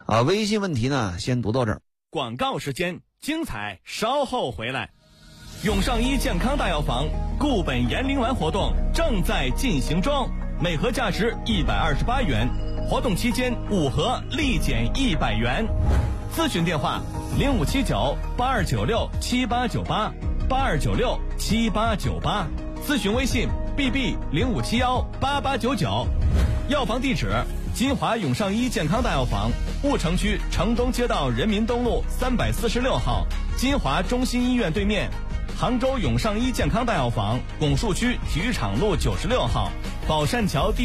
微信问题呢先读到这儿。 广告时间，精彩稍后回来。永上医健康大药房固本延龄丸活动正在进行中，每盒价值128元，活动期间5盒立减100元。咨询电话057982987882967898，咨询微信 bb05718899。药房地址：金华永上医健康大药房，婺城区城东街道人民东路346号，金华中心医院对面；杭州永上医健康大药房，拱墅区体育场路96号，宝善桥